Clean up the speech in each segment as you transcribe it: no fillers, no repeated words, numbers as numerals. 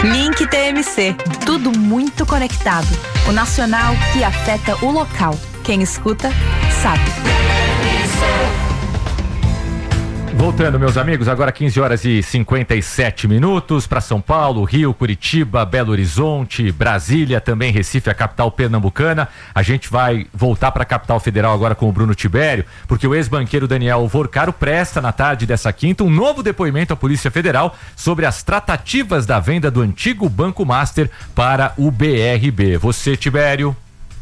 Link TMC, tudo muito conectado. O nacional que afeta o local. Quem escuta, sabe. Voltando, meus amigos, agora 15 horas e 57 minutos para São Paulo, Rio, Curitiba, Belo Horizonte, Brasília, também Recife, a capital pernambucana. A gente vai voltar para a capital federal agora com o Bruno Tibério, porque o ex-banqueiro Daniel Vorcaro presta na tarde dessa quinta um novo depoimento à Polícia Federal sobre as tratativas da venda do antigo Banco Master para o BRB. Você, Tibério?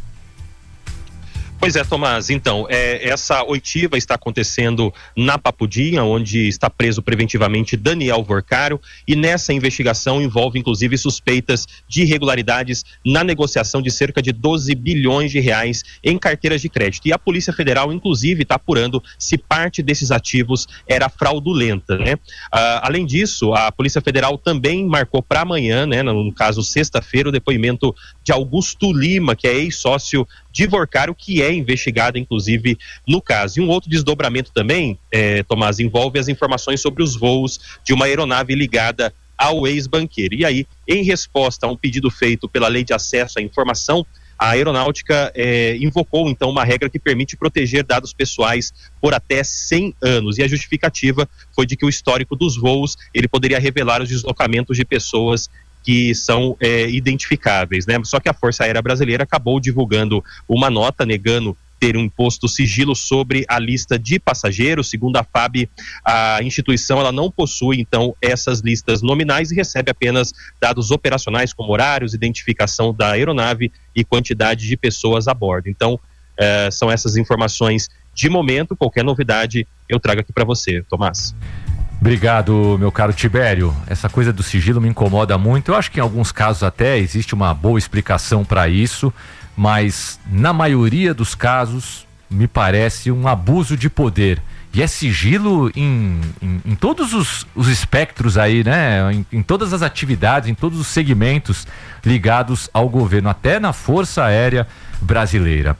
Pois é, Tomás, então, essa oitiva está acontecendo na Papudinha, onde está preso preventivamente Daniel Vorcaro, e nessa investigação envolve inclusive suspeitas de irregularidades na negociação de cerca de 12 bilhões de reais em carteiras de crédito. E a Polícia Federal, inclusive, está apurando se parte desses ativos era fraudulenta, né? Além disso, a Polícia Federal também marcou para amanhã, né, no caso sexta-feira, o depoimento de Augusto Lima, que é ex-sócio de Vorcaro, que é investigado, inclusive, no caso. E um outro desdobramento também, Tomás, envolve as informações sobre os voos de uma aeronave ligada ao ex-banqueiro. E aí, em resposta a um pedido feito pela Lei de Acesso à Informação, a Aeronáutica invocou, então, uma regra que permite proteger dados pessoais por até 100 anos. E a justificativa foi de que o histórico dos voos, ele poderia revelar os deslocamentos de pessoas que são identificáveis, né? Só que a Força Aérea Brasileira acabou divulgando uma nota negando ter um imposto sigilo sobre a lista de passageiros. Segundo a FAB, a instituição ela não possui, então, essas listas nominais e recebe apenas dados operacionais como horários, identificação da aeronave e quantidade de pessoas a bordo. Então, são essas informações de momento. Qualquer novidade eu trago aqui para você, Tomás. Obrigado, meu caro Tibério. Essa coisa do sigilo me incomoda muito. Eu acho que em alguns casos até existe uma boa explicação para isso, mas na maioria dos casos me parece um abuso de poder. E é sigilo em todos os espectros aí, né? Em todas as atividades, em todos os segmentos ligados ao governo, até na Força Aérea Brasileira.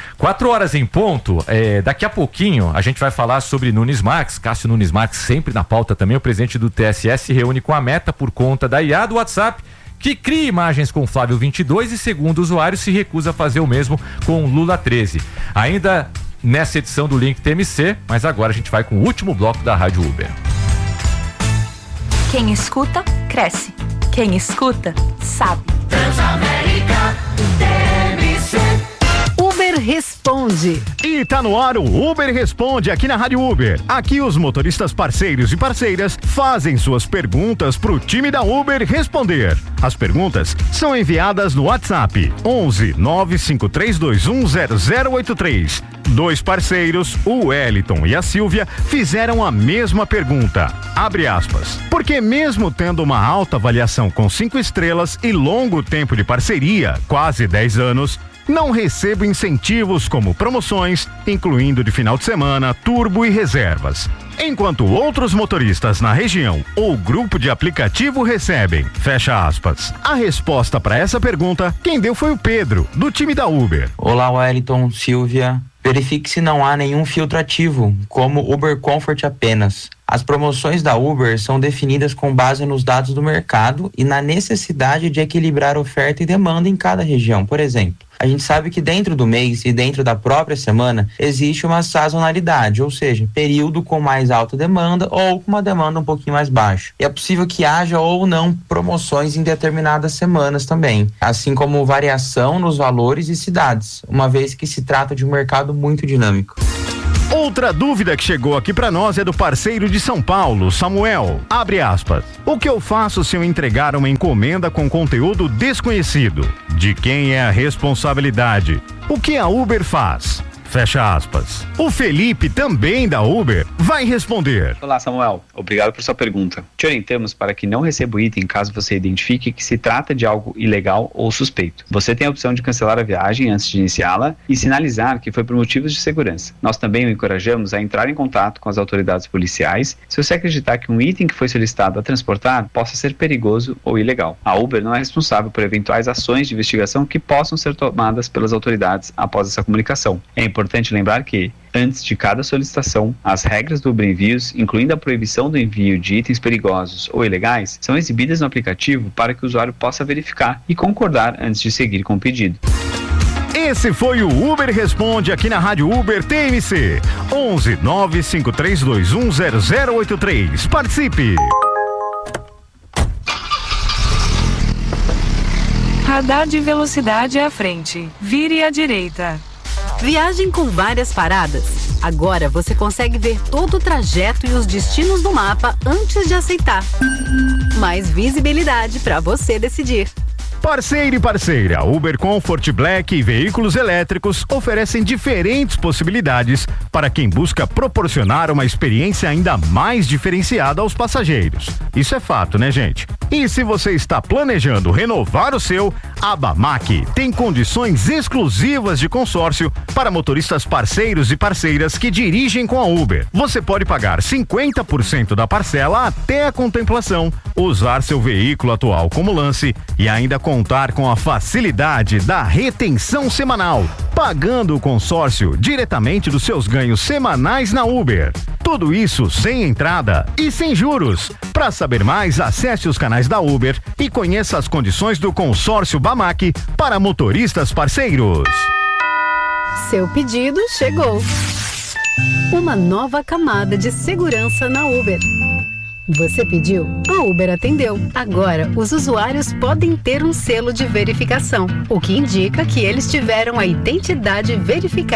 4 horas em ponto, daqui a pouquinho a gente vai falar sobre Nunes Marques, Cássio Nunes Marques, sempre na pauta também. O presidente do TSE se reúne com a Meta por conta da IA do WhatsApp, que cria imagens com Flávio 22 e, segundo o usuário, se recusa a fazer o mesmo com Lula 13. Ainda nessa edição do Link TMC, mas agora a gente vai com o último bloco da Rádio Uber. Quem escuta, cresce. Quem escuta, sabe. Transamérica TMC. Uber Responde. E tá no ar o Uber Responde aqui na Rádio Uber. Aqui os motoristas parceiros e parceiras fazem suas perguntas pro time da Uber responder. As perguntas são enviadas no WhatsApp 11 95321 0083. 2 parceiros, o Wellington e a Silvia, fizeram a mesma pergunta. Abre aspas. Porque mesmo tendo uma alta avaliação com 5 estrelas e longo tempo de parceria, quase 10 anos, não recebo incentivos como promoções, incluindo de final de semana, turbo e reservas. Enquanto outros motoristas na região ou grupo de aplicativo recebem. Fecha aspas. A resposta para essa pergunta, quem deu foi o Pedro, do time da Uber. Olá, Wellington, Silvia. Verifique se não há nenhum filtro ativo, como Uber Comfort apenas. As promoções da Uber são definidas com base nos dados do mercado e na necessidade de equilibrar oferta e demanda em cada região. Por exemplo, a gente sabe que dentro do mês e dentro da própria semana existe uma sazonalidade, ou seja, período com mais alta demanda ou com uma demanda um pouquinho mais baixa. E é possível que haja ou não promoções em determinadas semanas também, assim como variação nos valores e cidades, uma vez que se trata de um mercado muito dinâmico. Outra dúvida que chegou aqui pra nós é do parceiro de São Paulo, Samuel. Abre aspas. O que eu faço se eu entregar uma encomenda com conteúdo desconhecido? De quem é a responsabilidade? O que a Uber faz? Fecha aspas. O Felipe, também da Uber, vai responder. Olá, Samuel. Obrigado por sua pergunta. Te orientamos para que não receba o item caso você identifique que se trata de algo ilegal ou suspeito. Você tem a opção de cancelar a viagem antes de iniciá-la e sinalizar que foi por motivos de segurança. Nós também o encorajamos a entrar em contato com as autoridades policiais se você acreditar que um item que foi solicitado a transportar possa ser perigoso ou ilegal. A Uber não é responsável por eventuais ações de investigação que possam ser tomadas pelas autoridades após essa comunicação. É importante importante lembrar que, antes de cada solicitação, as regras do Uber Envios, incluindo a proibição do envio de itens perigosos ou ilegais, são exibidas no aplicativo para que o usuário possa verificar e concordar antes de seguir com o pedido. Esse foi o Uber Responde aqui na Rádio Uber TMC. 11 95321 0083. Participe! Radar de velocidade à frente. Vire à direita. Viagem com várias paradas. Agora você consegue ver todo o trajeto e os destinos do mapa antes de aceitar. Mais visibilidade para você decidir. Parceiro e parceira, Uber Comfort Black e veículos elétricos oferecem diferentes possibilidades para quem busca proporcionar uma experiência ainda mais diferenciada aos passageiros. Isso é fato, né, gente? E se você está planejando renovar o seu, a Bamac tem condições exclusivas de consórcio para motoristas parceiros e parceiras que dirigem com a Uber. Você pode pagar 50% da parcela até a contemplação, usar seu veículo atual como lance e ainda contar com a facilidade da retenção semanal, pagando o consórcio diretamente dos seus ganhos semanais na Uber. Tudo isso sem entrada e sem juros. Para saber mais, acesse os canais da Uber e conheça as condições do consórcio Bamac para motoristas parceiros. Seu pedido chegou. Uma nova camada de segurança na Uber. Você pediu, a Uber atendeu. Agora, os usuários podem ter um selo de verificação, o que indica que eles tiveram a identidade verificada.